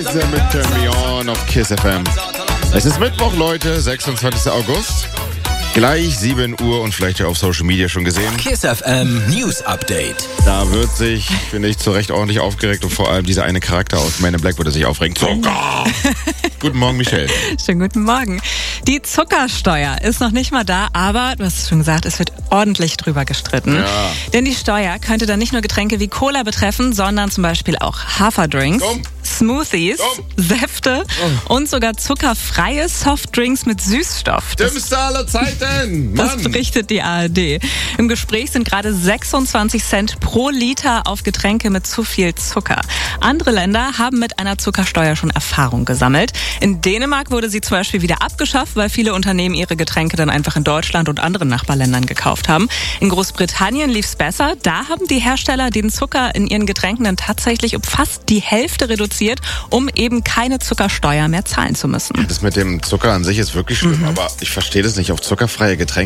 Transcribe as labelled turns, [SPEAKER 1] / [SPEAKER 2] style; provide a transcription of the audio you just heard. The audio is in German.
[SPEAKER 1] Weezer mit Turn Me On auf KISS FM. Es ist Mittwoch, Leute, 26. August. Gleich 7 Uhr und vielleicht ja auf Social Media schon gesehen.
[SPEAKER 2] KISS FM News Update.
[SPEAKER 1] Da wird sich, finde ich, zu Recht ordentlich aufgeregt und vor allem dieser eine Charakter aus Man in Black würde sich aufregen. Zucker! Guten Morgen, Michelle.
[SPEAKER 3] Schönen guten Morgen. Die Zuckersteuer ist noch nicht mal da, aber du hast es schon gesagt, es wird ordentlich drüber gestritten.
[SPEAKER 1] Ja.
[SPEAKER 3] Denn die Steuer könnte dann nicht nur Getränke wie Cola betreffen, sondern zum Beispiel auch Haferdrinks, Smoothies, Säfte und sogar zuckerfreie Softdrinks mit Süßstoff.
[SPEAKER 1] Dümmste aller Zeiten!
[SPEAKER 3] Das
[SPEAKER 1] Mann!
[SPEAKER 3] berichtet die ARD. Im Gespräch sind gerade 26 Cent pro Liter auf Getränke mit zu viel Zucker. Andere Länder haben mit einer Zuckersteuer schon Erfahrung gesammelt. In Dänemark wurde sie zum Beispiel wieder abgeschafft, weil viele Unternehmen ihre Getränke dann einfach in Deutschland und anderen Nachbarländern gekauft haben. In Großbritannien lief's besser. Da haben die Hersteller den Zucker in ihren Getränken dann tatsächlich um fast die Hälfte reduziert, um eben keine Zuckersteuer mehr zahlen zu müssen.
[SPEAKER 1] Das mit dem Zucker an sich ist wirklich schlimm, aber ich verstehe das nicht. Auf zuckerfreie Getränke